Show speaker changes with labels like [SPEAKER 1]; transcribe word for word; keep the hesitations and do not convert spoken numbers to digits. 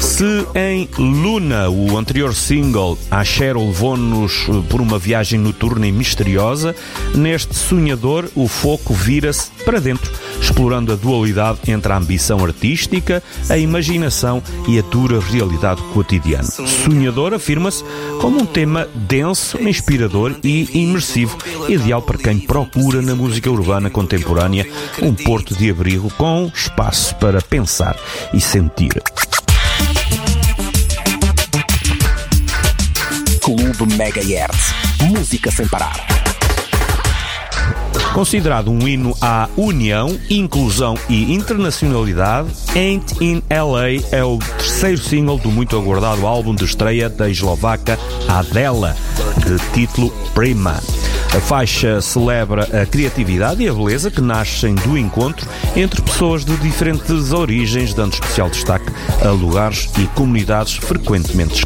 [SPEAKER 1] Se em Luna, o anterior single, a Cheryl levou-nos por uma viagem noturna e misteriosa, neste Sonhador o foco vira-se para dentro, explorando a dualidade entre a ambição artística, a imaginação e a dura realidade cotidiana. Sonhador afirma-se como um tema denso, inspirador e imersivo, ideal para quem procura na música urbana contemporânea um porto de abrigo com espaço para pensar e sentir.
[SPEAKER 2] Clube Megahertz. Música sem parar.
[SPEAKER 1] Considerado um hino à união, inclusão e internacionalidade, Ain't in L A é o terceiro single do muito aguardado álbum de estreia da eslovaca Adela, de título Prima. A faixa celebra a criatividade e a beleza que nascem do encontro entre pessoas de diferentes origens, dando especial destaque a lugares e comunidades frequentemente